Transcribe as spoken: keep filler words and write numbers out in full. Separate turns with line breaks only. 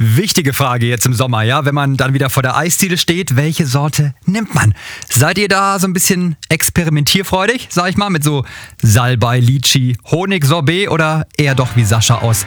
Wichtige Frage jetzt im Sommer, ja? Wenn man dann wieder vor der Eisdiele steht, welche Sorte nimmt man? Seid ihr da so ein bisschen experimentierfreudig, sag ich mal, mit so Salbei, Litchi, Honig, Sorbet oder eher doch wie Sascha aus